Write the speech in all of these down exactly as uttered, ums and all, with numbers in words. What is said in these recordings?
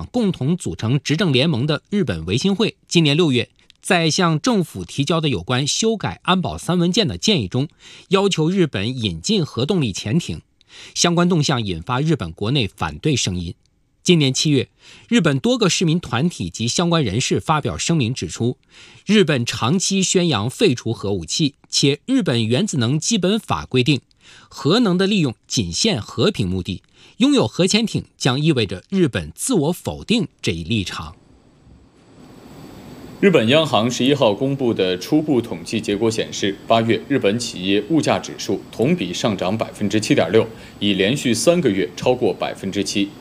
共同组成执政联盟的日本维新会，今年六月在向政府提交的有关修改安保三文件的建议中，要求日本引进核动力潜艇，相关动向引发日本国内反对声音。今年七月，日本多个市民团体及相关人士发表声明指出，日本长期宣扬废除核武器，且日本原子能基本法规定，核能的利用仅限和平目的，拥有核潜艇将意味着日本自我否定这一立场。 日本央行十一号公布的初步统计结果显示，八月日本企业物价指数同比上涨百分之七点六，已连续三个月超过百分之七。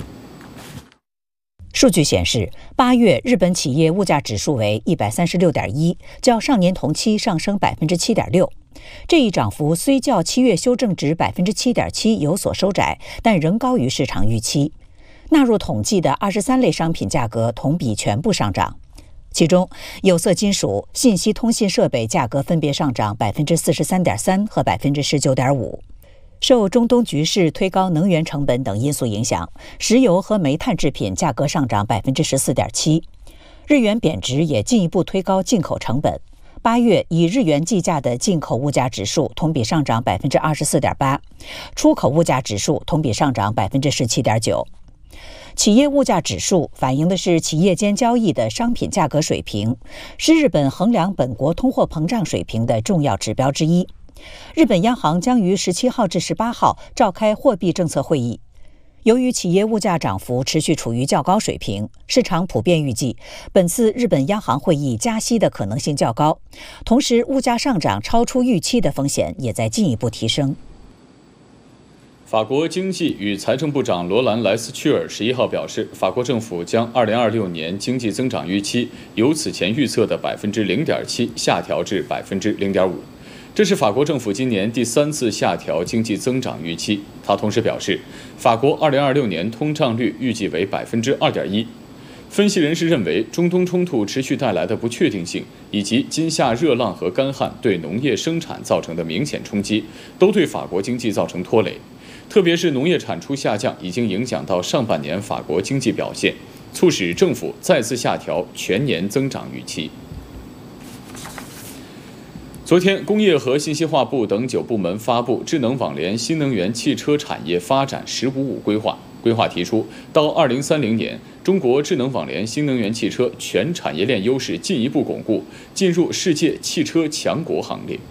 数据显示，八月日本企业物价指数为一百三十六点一，较上年同期上升百分之七点六。这一涨幅虽较七月修正值百分之七点七有所收窄，但仍高于市场预期。纳入统计的二十三类商品价格同比全部上涨，其中有色金属、信息通信设备价格分别上涨百分之四十三点三和百分之十九点五。受中东局势推高能源成本等因素影响，石油和煤炭制品价格上涨百分之十四点七。日元贬值也进一步推高进口成本。八月以日元计价的进口物价指数同比上涨百分之二十四点八，出口物价指数同比上涨百分之十七点九。企业物价指数反映的是企业间交易的商品价格水平，是日本衡量本国通货膨胀水平的重要指标之一。日本央行将于十七号至十八号召开货币政策会议。由于企业物价涨幅持续处于较高水平，市场普遍预计本次日本央行会议加息的可能性较高，同时物价上涨超出预期的风险也在进一步提升。 法国经济与财政部长罗兰·莱斯屈尔十一号表示，法国政府将二零二六年经济增长预期由此前预测的百分之零点七下调至百分之零点五。这是法国政府今年第三次下调经济增长预期。他同时表示，法国二零二六年通胀率预计为百分之二点一。分析人士认为，中东冲突持续带来的不确定性，以及今夏热浪和干旱对农业生产造成的明显冲击，都对法国经济造成拖累。特别是农业产出下降，已经影响到上半年法国经济表现，促使政府再次下调全年增长预期。昨天，工业和信息化部等九部门发布《智能网联新能源汽车产业发展“十五五”规划》。规划提出，到二零三零年，中国智能网联新能源汽车全产业链优势进一步巩固，进入世界汽车强国行列。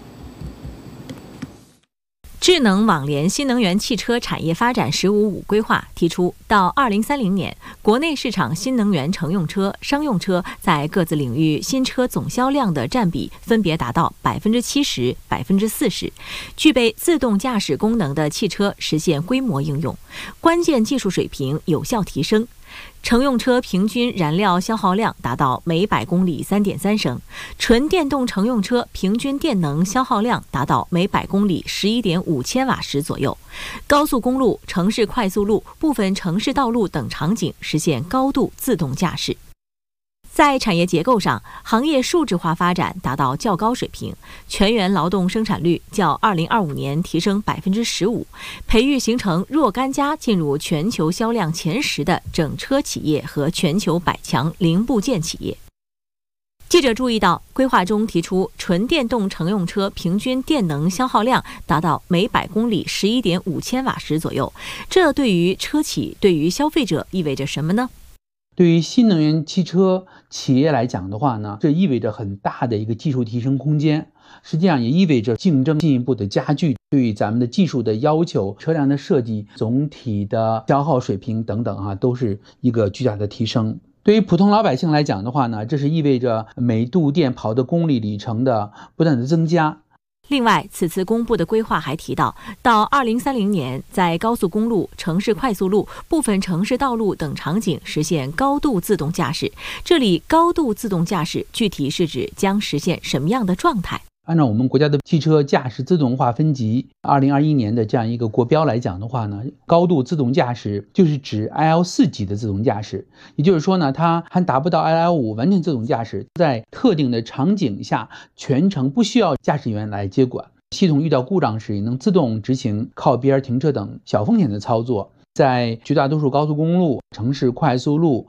智能网联新能源汽车产业发展“十五五”规划提出，到二零三零年，国内市场新能源乘用车、商用车在各自领域新车总销量的占比分别达到百分之七十、百分之四十，具备自动驾驶功能的汽车实现规模应用，关键技术水平有效提升。乘用车平均燃料消耗量达到每百公里 三点三升，纯电动乘用车平均电能消耗量达到每百公里 十一点五千瓦时左右，高速公路、城市快速路、部分城市道路等场景实现高度自动驾驶。在产业结构上，行业数字化发展达到较高水平，全员劳动生产率较二零二五年提升百分之十五，培育形成若干家进入全球销量前十的整车企业和全球百强零部件企业。记者注意到，规划中提出纯电动乘用车平均电能消耗量达到每百公里 十一点五千瓦时左右，这对于车企、对于消费者意味着什么呢？ 对于新能源汽车企业来讲的话呢，这意味着很大的一个技术提升空间，实际上也意味着竞争进一步的加剧，对于咱们的技术的要求、车辆的设计、总体的消耗水平等等啊，都是一个巨大的提升。对于普通老百姓来讲的话呢，这是意味着每度电跑的公里里程的不断的增加。 另外，此次公布的规划还提到，到二零三零年，在高速公路、城市快速路、部分城市道路等场景实现高度自动驾驶。这里高度自动驾驶具体是指将实现什么样的状态？ 按照我们国家的汽车驾驶自动化分级二零二一年的这样一个国标来讲的话呢，高度自动驾驶就是指 I L 四 级的自动驾驶，也就是说呢，它还达不到 I L 五 完全自动驾驶，在特定的场景下全程不需要驾驶员来接管，系统遇到故障时也能自动执行靠边停车等小风险的操作。在绝大多数高速公路、城市快速路、